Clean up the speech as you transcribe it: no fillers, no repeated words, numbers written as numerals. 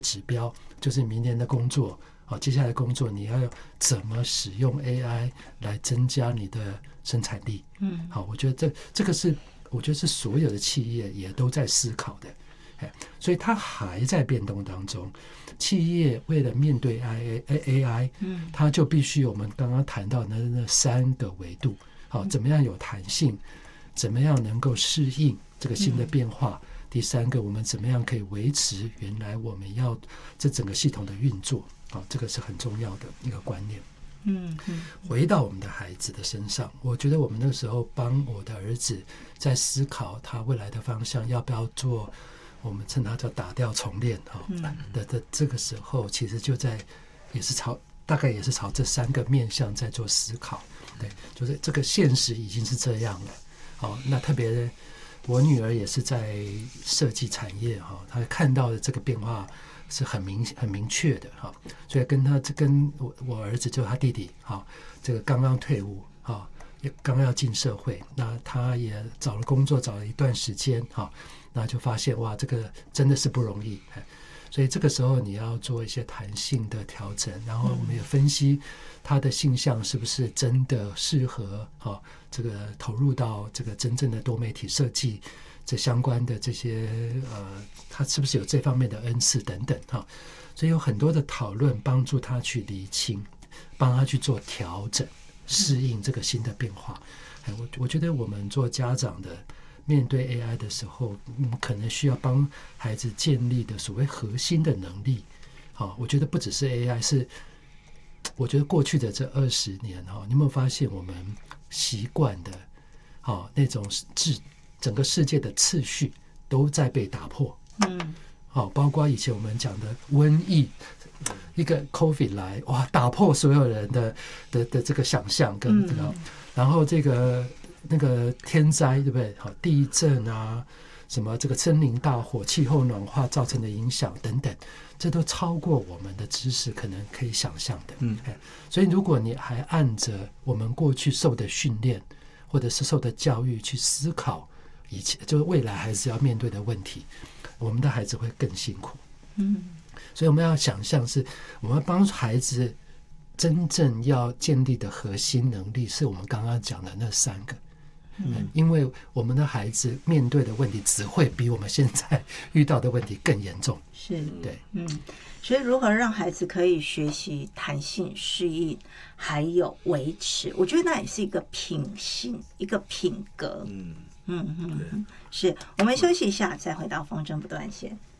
指标，就是明年的工作，接下来工作你要怎么使用 AI 来增加你的生产力。好，我觉得这个是我觉得是所有的企业也都在思考的。所以它还在变动当中，企业为了面对 AI，它就必须我们刚刚谈到的那3个维度，好，怎么样有弹性，怎么样能够适应这个新的变化，第3个我们怎么样可以维持原来我们要这整个系统的运作，好，这个是很重要的一个观念。回到我们的孩子的身上，我觉得我们那时候帮我的儿子在思考他未来的方向，要不要做我们称它叫打掉重练的这个时候，其实就在大概也是朝这3个面向在做思考。对，就是这个现实已经是这样了。那特别我女儿也是在设计产业，她看到的这个变化是很明确的，所以跟我儿子就他弟弟，这个刚刚退伍，也刚要进社会，那他也找了工作，找了一段时间，那就发现哇，这个真的是不容易。所以这个时候你要做一些弹性的调整，然后我们也分析他的性向是不是真的适合这个投入到这个真正的多媒体设计这相关的这些他是不是有这方面的恩赐等等。所以有很多的讨论帮助他去厘清，帮他去做调整，适应这个新的变化。我觉得我们做家长的面对 AI 的时候，可能需要帮孩子建立的所谓核心的能力。我觉得不只是 AI， 是我觉得过去的这20年，你有没有发现我们习惯的那种整个世界的次序都在被打破。包括以前我们讲的瘟疫，一个 COVID 来，哇，打破所有人的这个想象跟这个，然后那个天灾，对不对？地震啊，什么这个森林大火、气候暖化造成的影响等等，这都超过我们的知识可能可以想象的。所以如果你还按着我们过去受的训练或者是受的教育去思考以前就是未来孩子要面对的问题，我们的孩子会更辛苦。所以我们要想象是我们要帮孩子真正要建立的核心能力是我们刚刚讲的那3个。因为我们的孩子面对的问题只会比我们现在遇到的问题更严重。 是， 对， 所以如何让孩子可以学习弹性、适应，还有维持，我觉得那也是一个品性，一个品格。是，我们休息一下，再回到风筝不断线。